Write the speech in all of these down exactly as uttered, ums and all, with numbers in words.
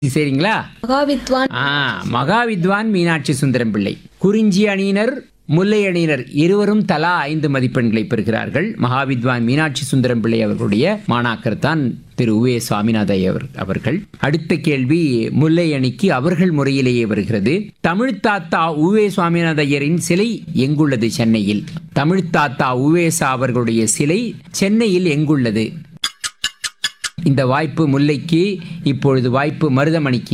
சரிங்களா? மகாவித்வான் ஆ மகாவித்வான் மீனாட்சி சுந்தரம் பிள்ளை. குறிஞ்சி அணியினர் முல்லை அணியினர் இருவரும் தலா ஐந்து மதிப்பெண்களை பெறுகிறார்கள். மகாவித்வான் மீனாட்சி சுந்தரம் பிள்ளை அவர்களுடைய மாணாக்கர் தான் திரு உவே சுவாமிநாதையர் அவர்கள். அடுத்த கேள்வி முல்லை அணிக்கு அவர்கள் முறையிலேயே வருகிறது. தமிழ்த்தாத்தா உவே சுவாமிநாதையரின் சிலை எங்குள்ளது? சென்னையில். தமிழ்த்தாத்தா உவேசா அவர்களுடைய சிலை சென்னையில் எங்குள்ளது? இந்த வாய்ப்பு முல்லைக்கு, இப்பொழுது வாய்ப்பு மருதமணிக்கு.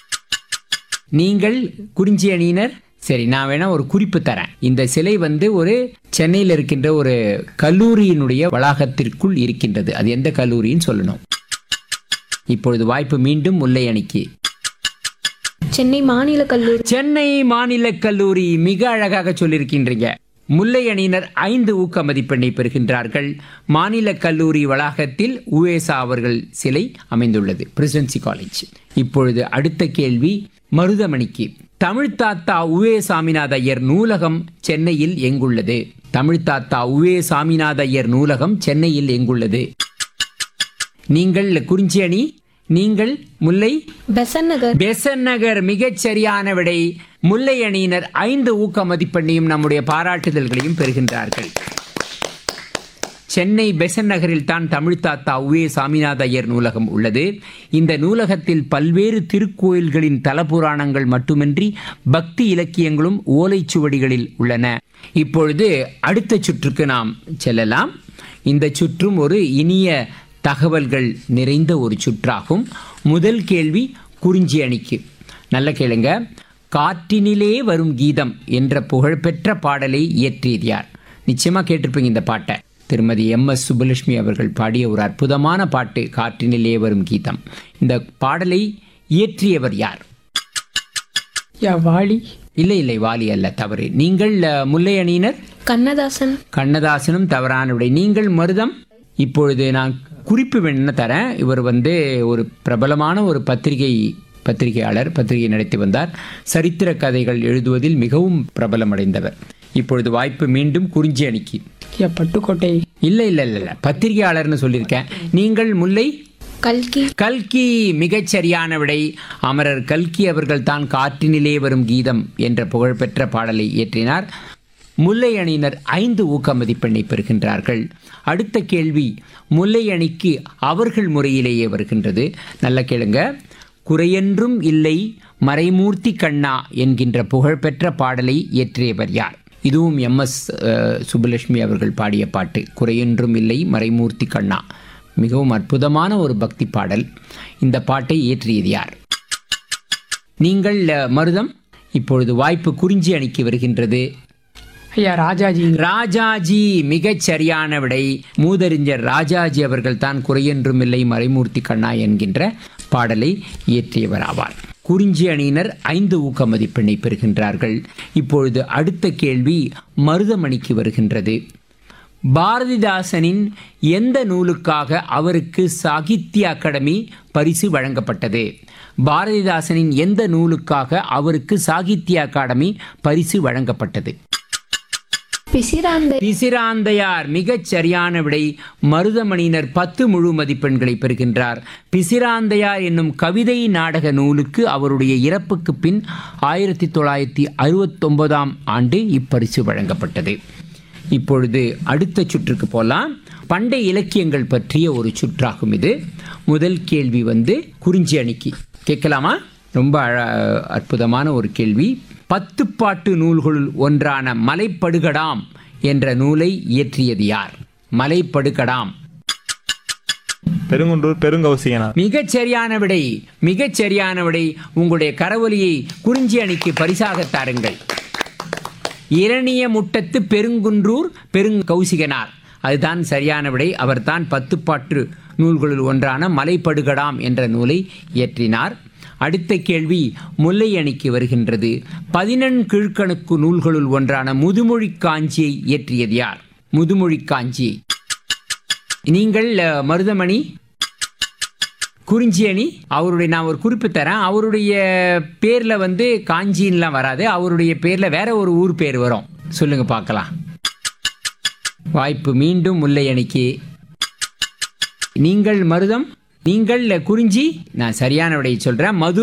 நீங்கள் குறிஞ்சி அணியினர், சரி நான் வேணா ஒரு குறிப்பு தரேன். இந்த சிலை வந்து ஒரு சென்னையில் இருக்கின்ற ஒரு கல்லூரியினுடைய வளாகத்திற்குள் இருக்கின்றது. அது எந்த கல்லூரின்னு சொல்லணும். இப்பொழுது வாய்ப்பு மீண்டும் முல்லை அணிக்கு. சென்னை மாநில கல்லூரி. சென்னை மாநில கல்லூரி. மிக அழகாக சொல்லியிருக்கின்றீங்க. முல்லை அணியினர் ஐந்து ஊக்க மதிப்பெண்ணை பெறுகின்றார்கள். மாநில கல்லூரி வளாகத்தில் உவேசா அவர்கள் சிலை அமைந்துள்ளது, பிரசிடென்சி காலேஜ். இப்பொழுது அடுத்த கேள்வி மருதமணிக்கு. தமிழ்த்தாத்தா உவே சாமிநாத ஐயர் நூலகம் சென்னையில் எங்குள்ளது? தமிழ்த்தாத்தா உவே சாமிநாத ஐயர் நூலகம் சென்னையில் எங்குள்ளது? நீங்கள் குறிஞ்சி அணி, நீங்கள் முல்லை. பெசன் நகர். பெசன் நகர். மிகச் சரியான விடை. முல்லை அணியினர் ஐந்து ஊக்க மதிப்பெண்ணையும் நம்முடைய பாராட்டுதல்களையும் பெறுகின்றார்கள். சென்னை பெசன் நகரில் தான் தமிழ்த்தாத்தா உவே சாமிநாத ஐயர் நூலகம் உள்ளது. இந்த நூலகத்தில் பல்வேறு திருக்கோயில்களின் தலபுராணங்கள் மட்டுமின்றி பக்தி இலக்கியங்களும் ஓலைச்சுவடிகளில் உள்ளன. இப்பொழுது அடுத்த சுற்றுக்கு நாம் செல்லலாம். இந்த சுற்றும் ஒரு இனிய தகவல்கள் நிறைந்த ஒரு சுற்றாகும். முதல் கேள்வி குறிஞ்சி அணிக்கு. நல்ல கேளுங்க. காற்றினிலே வரும் கீதம் என்ற புகழ்பெற்ற பாடலை இயற்றியது யார்? நிச்சயமா கேட்டிருப்பீங்க இந்த பாட்டை. திருமதி எம் எஸ் சுப்புலட்சுமி அவர்கள் பாடிய ஒரு அற்புதமான பாட்டு காற்றினிலே வரும் கீதம். இந்த பாடலை இயற்றியவர் யார்? வாலி. இல்லை இல்லை, வாலி அல்ல, தவறு. நீங்கள் முல்லை அணியினர் கண்ணதாசன். கண்ணதாசனும் தவறான விடை. நீங்கள் மருதம். இப்பொழுது நான் குறிப்பு வேணும்னு தரேன். இவர் வந்து ஒரு பிரபலமான ஒரு பத்திரிகை பத்திரிகையாளர், பத்திரிகை நடத்தி வந்தார். சரித்திர கதைகள் எழுதுவதில் மிகவும் பிரபலமடைந்தவர். இப்பொழுது வாய்ப்பு மீண்டும் குறிஞ்சி அணிக்கு. பட்டுக்கோட்டை. இல்லை இல்லை இல்லை இல்லை, பத்திரிகையாளர்னு சொல்லியிருக்கேன். நீங்கள் முல்லை. கல்கி. கல்கி. மிகச் சரியான விடை. அமரர் கல்கி அவர்கள் தான் காற்றினிலே வரும் கீதம் என்ற புகழ்பெற்ற பாடலை இயற்றினார். முல்லை அணியினர் ஐந்து ஊக்க மதிப்பெண்ணை பெறுகின்றார்கள். அடுத்த கேள்வி முல்லை அணிக்கு அவர்கள் முறையிலேயே வருகின்றது. நல்ல கேளுங்க. குறையென்றும் இல்லை மறைமூர்த்தி கண்ணா என்கின்ற புகழ்பெற்ற பாடலை இயற்றியவர் யார்? இதுவும் எம் எஸ் சுப்புலட்சுமி அவர்கள் பாடிய பாட்டு. குறையென்றும் இல்லை மறைமூர்த்தி கண்ணா. மிகவும் அற்புதமான ஒரு பக்தி பாடல். இந்த பாட்டை இயற்றியது யார்? நீங்கள் மருதம். இப்பொழுது வாய்ப்பு குறிஞ்சி அணிக்கு வருகின்றது. ஐயா ராஜாஜி. ராஜாஜி. மிகச் சரியான விடை. மூதறிஞர் ராஜாஜி அவர்கள் தான் குறையென்றும் இல்லை மறைமூர்த்தி கண்ணா என்கின்ற பாடலை இயற்றியவர் ஆவார். குறிஞ்சி அணியினர் ஐந்து ஊக்க மதிப்பெண்ணை பெறுகின்றார்கள். இப்பொழுது அடுத்த கேள்வி மருதமணிக்கு வருகின்றது. பாரதிதாசனின் எந்த நூலுக்காக அவருக்கு சாகித்ய அகாடமி பரிசு வழங்கப்பட்டது? பாரதிதாசனின் எந்த நூலுக்காக அவருக்கு சாகித்ய அகாடமி பரிசு வழங்கப்பட்டது? பிசிராந்தை. பிசிராந்தையார். மிகச் சரியான விடை. மருதமணியினர் பத்து முழு மதிப்பெண்களை பெறுகின்றார். பிசிராந்தையார் என்னும் கவிதை நாடக நூலுக்கு அவருடைய இறப்புக்கு பின் ஆயிரத்தி தொள்ளாயிரத்தி அறுபத்தி ஒன்பதாம் ஆண்டு இப்பரிசு வழங்கப்பட்டது. இப்பொழுது அடுத்த சுற்றுக்கு போகலாம். பண்டைய இலக்கியங்கள் பற்றிய ஒரு சுற்றாகும் இது. முதல் கேள்வி வந்து குறிஞ்சி அணிக்கு. கேட்கலாமா? ரொம்ப அற்புதமான ஒரு கேள்வி. பத்து பாட்டு நூல்களுள் ஒன்றான மலைப்படுகடாம் என்ற நூலை இயற்றியது யார்? மலைப்படுகடாம். பெருங்குன்றூர் பெருங்கௌசிகனார். மிகச் சரியான விடை. மிகச் சரியான விடை. உங்களுடைய கரவொலியை குறிஞ்சி அணிக்கு பரிசாக தாருங்கள். இரணிய முட்டத்து பெருங்குன்றூர் பெருங்கௌசிகனார். அதுதான் சரியான விடை. அவர்தான் பத்து பாட்டு நூல்களுள் ஒன்றான மலைப்படுகடாம் என்ற நூலை இயற்றினார். அடுத்த கேள்வி முல்லை அணிக்கு வருகின்றது. பதினெண் கீழ்கணக்கு நூல்களுள் ஒன்றான முதுமொழி காஞ்சியை இயற்றியது யார்? முதுமொழி காஞ்சி. நீங்கள் மருதமணி. குறிஞ்சி அணி. அவருடைய நான் ஒரு குறிப்பு தரேன். அவருடைய பேர்ல வந்து காஞ்சின்லாம் வராது. அவருடைய பேர்ல வேற ஒரு ஊர் பேர் வரும். சொல்லுங்க பார்க்கலாம். வாய்ப்பு மீண்டும் முல்லை அணிக்கு. நீங்கள் மருதம். நீங்கள் குறிஞ்சி, நான் சரியான விடையை சொல்றேன். மதுரை